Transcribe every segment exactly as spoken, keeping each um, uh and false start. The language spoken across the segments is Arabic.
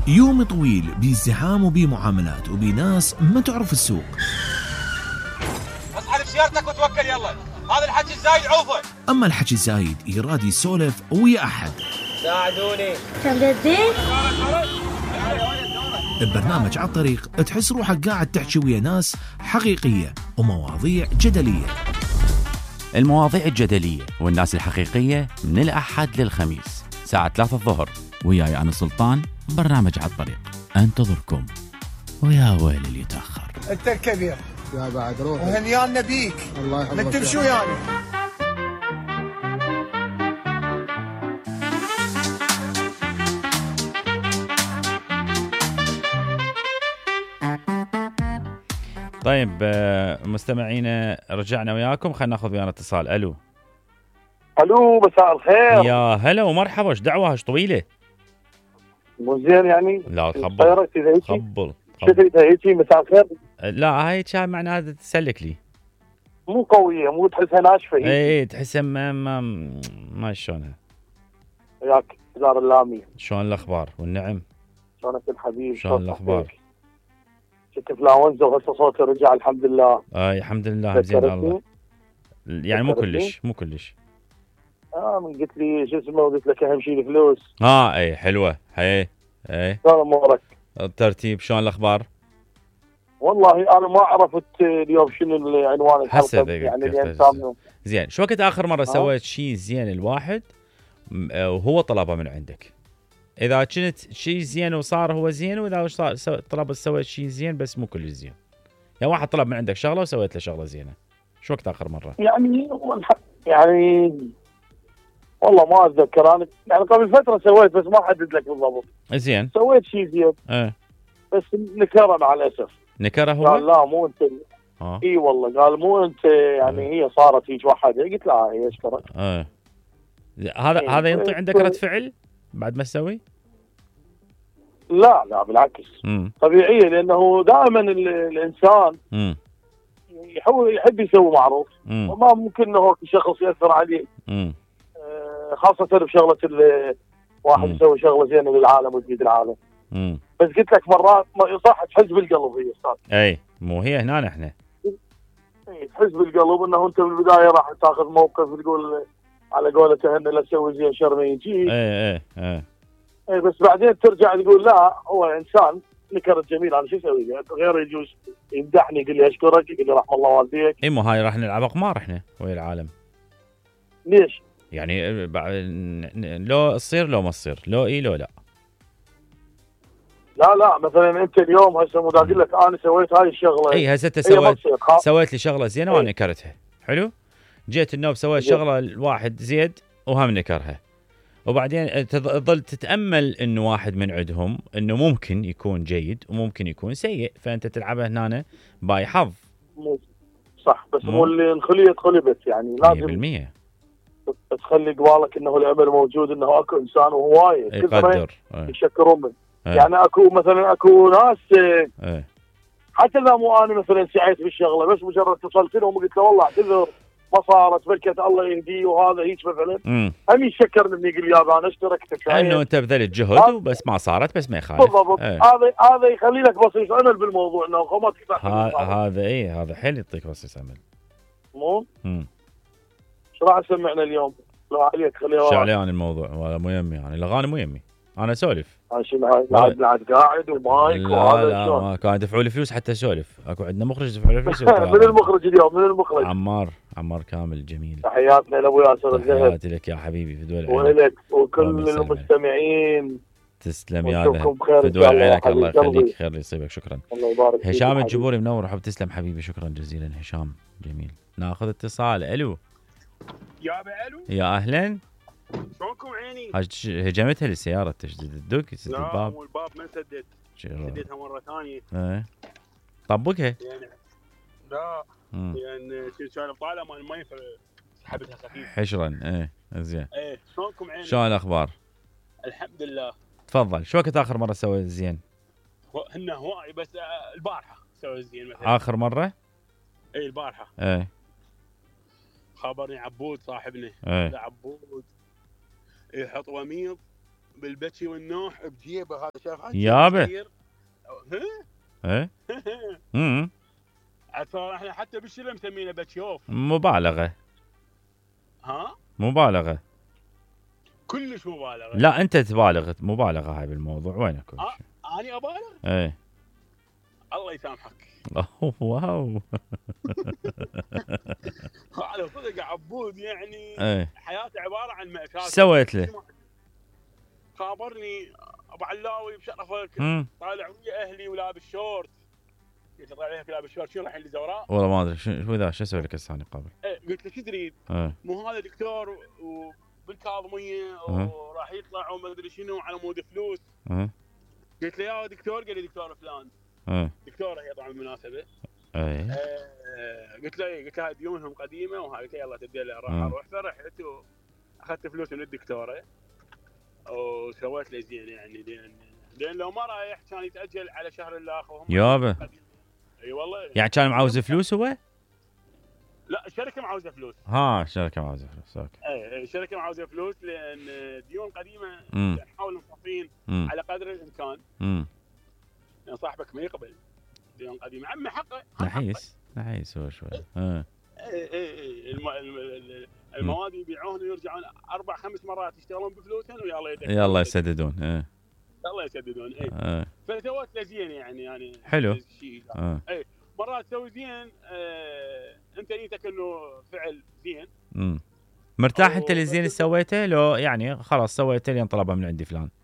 يوم طويل بازدحام وبمعاملات وبناس ما تعرف السوق. اصحى بسيارتك وتوكل يلا، هذا الحكي الزايد عوفه. اما الحكي الزايد يراد يسولف ويا احد. ساعدوني. كم بدي؟ ببرنامج على الطريق تحس روحك قاعد تحكي ويا ناس حقيقية ومواضيع جدلية. المواضيع الجدلية والناس الحقيقية من الأحد للخميس ساعة ثلاثة الظهر، وياي أنا سلطان. برنامج على الطريق انتظركم، ويا ويل اللي يتأخر. انت الكبير يا بعد روح وهنيان نبيك. الله يحفظك. مثل شو يعني؟ طيب مستمعينا، رجعنا وياكم. خلينا ناخذ ويانا اتصال. الو الو، مساء الخير. يا هلا ومرحبا. ايش دعوه ايش طويله؟ مو زين يعني؟ لا تخبل تخبل شفت هيجي مساء الخير. لا هاي كان معناها تسلك لي، مو قويه، مو تحسها ناشفه. اي اي تحسها ما ما ما شلونها. وياك زار اللامي. شلون الاخبار والنعم؟ شلونك الحبيب؟ شلون الاخبار؟ شفت انفلونزا وهسه صوتي رجع الحمد لله. اي الحمد لله زين الله. يعني مو كلش مو كلش. اه من قلت لي شو اسمه، وقلت لك اهم شيء الفلوس. اه اي حلوه هي اي. شلون امورك؟ الترتيب شلون الاخبار؟ والله انا ما عرفت اليوم شنو العنوان الحلقه يعني الانسان. زين، شو وقت اخر مره آه؟ سويت شيء زين الواحد وهو طلبه من عندك؟ اذا كنت شيء زين وصار هو زين، واذا طلب سويت شيء زين بس مو كل زين. يعني واحد طلب من عندك شغله وسويت له شغله زينه، شو وقت اخر مره؟ يعني يعني والله ما اتذكر. انا يعني قبل فتره سويت بس ما احدد لك بالضبط. زين سويت شيء زين اه بس نكره مع الاسف. نكره هو؟ قال لا مو انت. اه اي والله قال مو انت يعني. آه. هي صارت هيك وحده. قلت لا هي اشكرك. اه هذا إيه. هذا ينطي عندك رد فعل بعد ما تسوي؟ لا لا بالعكس. مم. طبيعيه، لانه دائما الانسان مم. يحب يسوي معروف. مم. وما ممكن انه شخص ياثر عليه. مم. آه خاصه بشغله واحد مم. يسوي شغله زينه للعالم وتفيد العالم. مم. بس قلت لك مرات صح تحس بالقلب هي استاذ. اي مو هي هنا نحن. اي تحس بالقلب انه انت بالبدايه راح تاخذ موقف تقول على قولته انه لا تسوي زين شر ما يجيك. اي اي اي اي بس بعدين ترجع تقول لا هو انسان نكرت جميل، انا شو اسوي؟ غير يجوز يمدحني يقول لي اشكرك، يقول لي رحم الله والديك. اي مو هاي راح نلعب قمار احنا ويا العالم. ليش؟ يعني لو تصير لو ما تصير، لو اي لو لا. لا لا مثلا انت اليوم هسه مو اقول لك انا سويت هاي الشغله. اي هسه انت سويت سويت لي شغله زينه وانا نكرتها. حلو؟ جيت النوب سويت شغله الواحد زيد وهم نكرها، وبعدين تظل تتامل انه واحد من عندهم انه ممكن يكون جيد وممكن يكون سيء، فانت تلعبها هنا باي حظ. صح بس مو اللي الخليه تخلبت يعني لازم مية بالمية تخلي قبالك انه الامل موجود، انه اكو انسان وهوايه يقدر يشكرون منه. يعني اكو مثلا اكو ناس ايه. حتى اذا مو انا مثلا سعيت بالشغله بس مجرد اتصلت لهم وقلت له والله اعتذر ما صارت بركه الله يهديه وهذا هيك مثلا، هم يشكر مني يقول يا انا اشتركت انه انت بذلت جهد وبس ما صارت، بس ما يخالف. بالضبط. هذا هذا يخلي لك بصيص امل بالموضوع، انه ما تقطع. هذا اي هذا حيل يعطيك بصيص امل. مو امم ايش راح تسمعنا اليوم؟ لو عليك خليها شو علي عن الموضوع ولا مو يمي يعني الاغاني مو يمي، انا اسولف. شنو قاعد قاعد ومايك وهذا لا لا ما كان يدفعوا لي فلوس حتى اسولف. اكو عندنا مخرج يدفع لي فلوس. من المخرج اليوم؟ من المخرج؟ عمار عمار كامل جميل. تحياتنا لابو ياسر الذهب. تحياتي لك يا حبيبي في دول ولك وكل المستمعين. تسلم يا ذهب في دول عينك. الله يخليك، خير يصيبك. شكرا. الله يبارك. هشام الجبوري منور وحب تسلم حبيبي. شكرا جزيلا هشام جميل. ناخذ اتصال. الو يا الو. يا اهلا. شلونكم عيني؟ هجمتها للسيارة تشدد الدق يسد الباب. لا مو الباب ما سدد، سددتها مرة ثانية. ايه طبقها يعني. لا يعني كان طالع مال المي فسحبتها خفيف حشرا. ايه زين. ايه شلونكم عيني؟ شلون الاخبار؟ الحمد لله. تفضل. شو وقت اخر مرة سويت زين؟ هن هواي بس البارحة سويت زين مثلا. اخر مرة؟ ايه البارحة. ايه خبرني عبود صاحبنا. ايه عبود يحط وميض بالبكي والنوح بجيبه هذا شاف يابا ايه امم عصار احنا حتى بالشله مسمينه بكيوف. مبالغه ها مبالغه كلش مبالغه. لا انت تبالغ مبالغه هاي بالموضوع وينك؟ آه اني ابالغ؟ ايه الله يسامحك. اوه واو على صدق عبود يعني ايه حياتي عباره عن مأساة. ايش سويت له؟ خابرني ابو علاوي بشرفك طالع ويا اهلي ولابس شورت. قلت له طالع وياك لابس شورت شو رايحين لزوراء؟ والله ما ادري شو ذا شو اسوي لك هسه انا قبل؟ ايه قلت له شو تريد؟ ايه مو هذا دكتور وبالكاظميه وراح يطلع وما ادري شنو على مود فلوس. ايه قلت له يا دكتور، قال لي دكتور فلان. ايه دكتوره هي طبعا بالمناسبه. ايه آه قلت له قلت له ديونهم قديمه وهاي. قلت له يلا تبدي له راح اروح. فرحت واخذت فلوس من الدكتوره وسويت له زين يعني لان لان لو ما رايح كان يتاجل على شهر الاخر. يابا اي والله يعني كان معوز فلوس هو؟ لا الشركه معوزه فلوس. ها الشركه معوزه فلوس اوكي. اي الشركه معوزه فلوس لان ديون قديمه نحاول نصفين على قدر الامكان. امم لان صاحبك ما يقبل ديون قديمه عمي حقه نحيس نحيس هو شوي. اه اي اي اي المواد يبيعون ويرجعون اربع خمس مرات يشتغلون بفلوسهم ويلا يلا يسددون. ايه يلا يسددون. اي اه فسويت له زين يعني يعني حلو. اه اي مرات تسوي زين. آه انت نيتك انه فعل زين. امم مرتاح انت اللي زين سويته لو يعني خلاص سويته لين طلبه من عندي فلان؟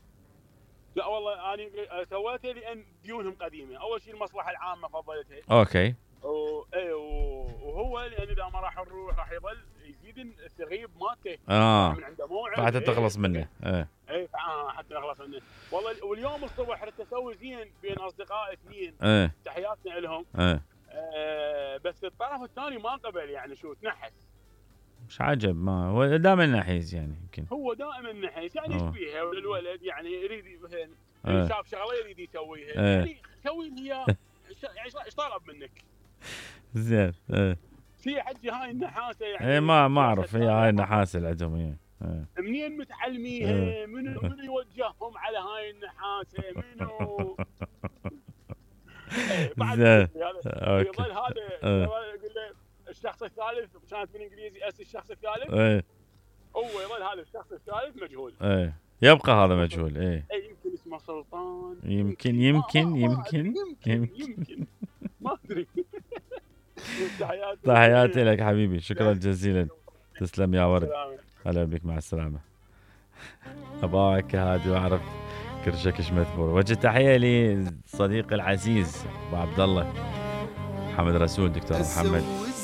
لا والله انا سويته لان ديونهم قديمه. اول شيء المصلحه العامه فضلتها. اوكي. و... اي وهو لان اذا ما راح نروح راح يظل يزيد التغيب مالته. اه من عنده موعد حتى تخلص منه. ايه اي آه حتى نخلص منه والله. واليوم الصبح رحت اسوي زين بين اصدقائي اثنين. ايه تحياتنا لهم. ايه آه بس الطرف الثاني ما قبل يعني شو تنحس. مش عجب ما هو دائما نحيس يعني يمكن هو دائما نحيس يعني ايش بيها الولد يعني يريد مثلا اه. شاف شغله يريد يسويها. اه. يعني سوي هي يعني ايش طالب منك؟ زين. ايه في حجي هاي النحاسه يعني. ايه ما ما اعرف هي هاي النحاسه اللي عندهم. ايه اه. منين متعلميها؟ منو منو يوجههم على هاي النحاسه؟ منو؟ زين. يظل هذا يقول له الشخص الثالث كانت بالانجليزي اس الشخص الثالث. ايه هو يظل هذا الشخص الثالث مجهول. ايه يبقى هذا مجهول. ايه يمكن اسمه سلطان. يمكن يمكن يمكن يمكن يمكن ما ادري. تحياتي لك حبيبي شكرا جزيلا. تسلم يا ورد. هلا بك مع السلامه. اباك هادي واعرف كرشك ايش مثبور. وجه تحيه لي صديقي العزيز ابو عبد الله محمد رسول دكتور محمد